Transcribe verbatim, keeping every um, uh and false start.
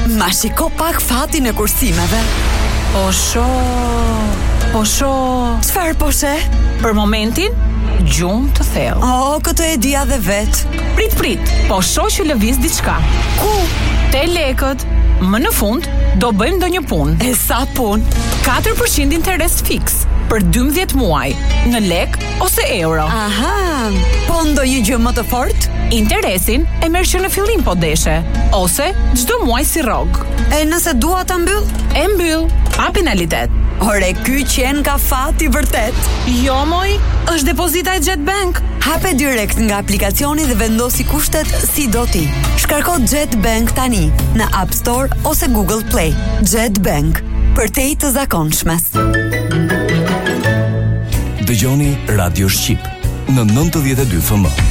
Ma shiko pak fatin e kursimeve. Po sho, po sho. Çfarë po she? Për momentin, gjumë të thellë. Oh, këtë e dia dhe vet. Prit, prit, po sho që lëviz diçka. Ku? Te lekët. Më në fund, do bëjmë ndonjë punë. E sa punë? katër përqind interes fiks për dymbëdhjetë muaj, në lek ose euro. Aha, po ndonjë gjë më të fortë? Interesin e merr që në fillim po deshe, ose çdo muaj si rrog. E nëse dua ta mbyll? E mbyll, pa penalitet. Ore, ky qen ka fat i vërtet. Jo moj, është depozita e JetBank. Hape direkt nga aplikacioni dhe vendosi kushtet si do ti. Shkarko JetBank tani në App Store ose Google Play. JetBank, për te i të zakonshmes. Dëgjoni Radio Shqip në nëntëdhjetë e dy F M.